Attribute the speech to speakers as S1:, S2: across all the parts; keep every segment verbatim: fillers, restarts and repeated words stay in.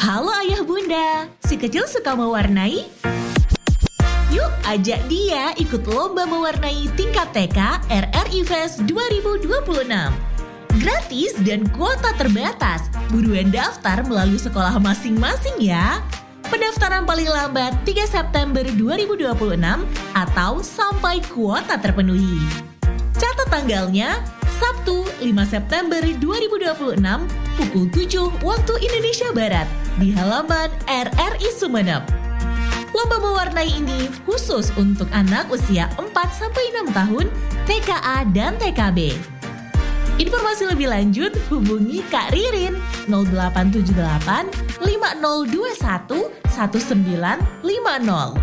S1: Halo ayah bunda, si kecil suka mewarnai? Yuk ajak dia ikut lomba mewarnai tingkat T K R R I Fest dua ribu dua puluh enam. Gratis dan kuota terbatas, buruan daftar melalui sekolah masing-masing ya. Pendaftaran paling lambat tiga September dua ribu dua puluh enam atau sampai kuota terpenuhi. Catat tanggalnya, Sabtu lima September dua ribu dua puluh enam pukul tujuh waktu Indonesia Barat di halaman R R I Sumeneb. Lomba mewarnai ini khusus untuk anak usia empat sampai enam tahun, T K A dan T K B. Informasi lebih lanjut hubungi Kak Ririn nol delapan tujuh delapan lima nol dua satu satu sembilan lima nol.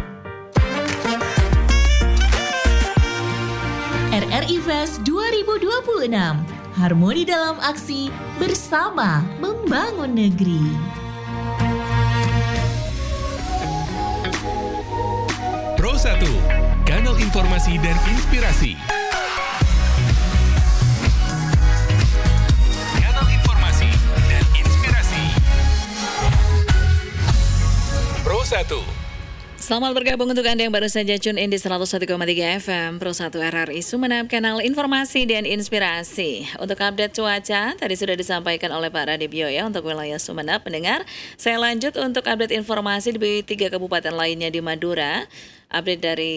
S1: R R I Fest dua ribu dua puluh enam, harmoni dalam aksi bersama membangun negeri.
S2: Pro satu, kanal informasi dan inspirasi. Kanal informasi dan inspirasi. Pro satu.
S3: Selamat bergabung untuk Anda yang baru saja tune in di seratus satu koma tiga F M Pro satu R R I Sumeneb, kanal informasi dan inspirasi. Untuk update cuaca, tadi sudah disampaikan oleh Pak Radibyo ya untuk wilayah Sumeneb. Pendengar, saya lanjut untuk update informasi di tiga kabupaten lainnya di Madura. Update dari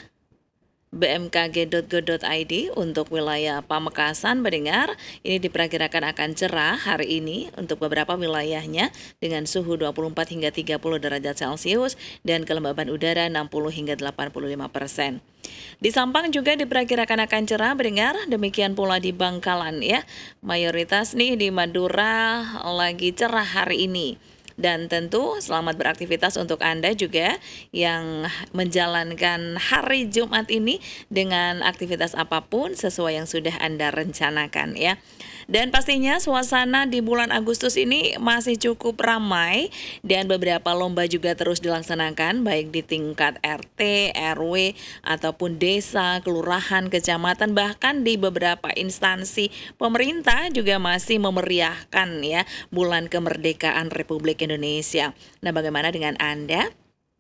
S3: b m k g titik go titik i d untuk wilayah Pamekasan, mendengar ini diperkirakan akan cerah hari ini untuk beberapa wilayahnya dengan suhu dua puluh empat hingga tiga puluh derajat Celcius dan kelembaban udara enam puluh hingga delapan puluh lima persen. Di Sampang juga diperkirakan akan cerah, mendengar, demikian pula di Bangkalan ya. Mayoritas nih di Madura lagi cerah hari ini. Dan tentu selamat beraktivitas untuk Anda juga yang menjalankan hari Jumat ini dengan aktivitas apapun sesuai yang sudah Anda rencanakan ya. Dan pastinya suasana di bulan Agustus ini masih cukup ramai dan beberapa lomba juga terus dilaksanakan baik di tingkat R T, R W ataupun desa, kelurahan, kecamatan, bahkan di beberapa instansi pemerintah juga masih memeriahkan ya bulan kemerdekaan Republik Indonesia. Nah, bagaimana dengan Anda?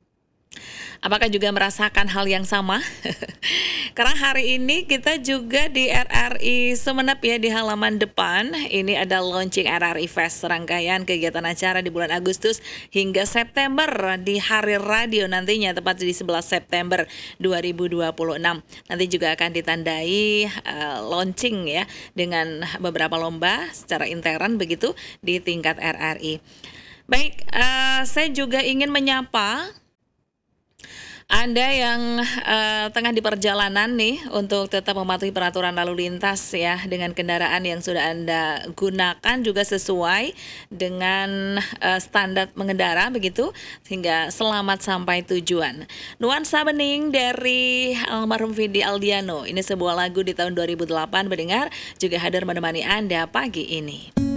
S3: Apakah juga merasakan hal yang sama? Karena hari ini kita juga di R R I Sumeneb ya, di halaman depan ini ada launching R R I Fest, serangkaian kegiatan acara di bulan Agustus hingga September di Hari Radio nantinya tepat di sebelas September dua ribu dua puluh enam. Nanti juga akan ditandai uh, launching ya dengan beberapa lomba secara intern begitu di tingkat R R I. Baik, uh, saya juga ingin menyapa Anda yang uh, tengah di perjalanan nih untuk tetap mematuhi peraturan lalu lintas ya, dengan kendaraan yang sudah Anda gunakan juga sesuai dengan uh, standar mengendara begitu, sehingga selamat sampai tujuan. Nuansa bening dari almarhum Vidi Aldiano, ini sebuah lagu di tahun dua ribu delapan, mendengar juga hadir menemani Anda pagi ini.